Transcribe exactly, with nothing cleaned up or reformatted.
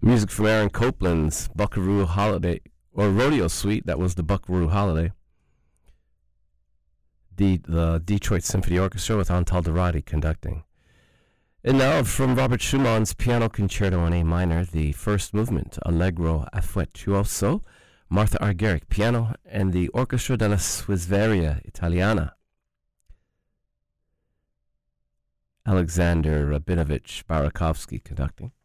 Music from Aaron Copland's Buckaroo Holiday, or Rodeo Suite. That was the Buckaroo Holiday. The, the Detroit Symphony Orchestra with Antal Dorati conducting. And now from Robert Schumann's Piano Concerto in A minor, the first movement, Allegro Affettuoso, Martha Argerich, piano, and the Orchestra della Suisveria Italiana. Alexander Rabinovich Barakovsky conducting.